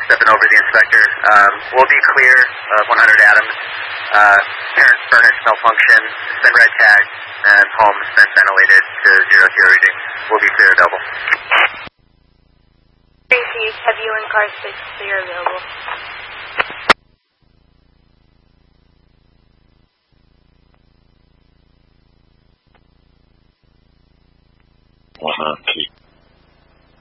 stepping over the inspector. We'll be clear of 100 Adams. Parent furnace malfunction, spin red tag, and home spin ventilated to 0 reading. We'll be clear double. Tracy, have you in car 6 clear available?